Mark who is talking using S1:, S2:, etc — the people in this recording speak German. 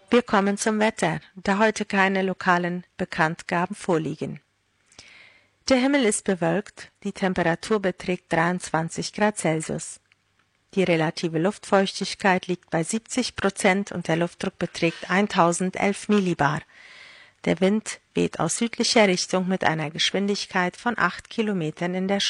S1: Wir kommen zum Wetter, da heute keine lokalen Bekanntgaben vorliegen. Der Himmel ist bewölkt, die Temperatur beträgt 23 Grad Celsius. Die relative Luftfeuchtigkeit liegt bei 70% und der Luftdruck beträgt 1011 Millibar. Der Wind weht aus südlicher Richtung mit einer Geschwindigkeit von 8 Kilometern in der